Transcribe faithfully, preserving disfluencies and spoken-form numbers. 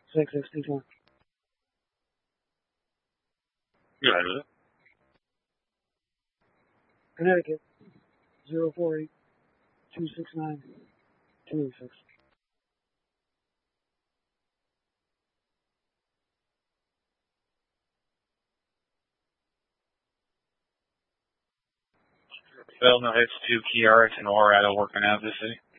six sixty-four. Go ahead with it. Connecticut, zero four eight two six nine two eight six. Bell, no hits, two Kiara, Tenora, working out this city.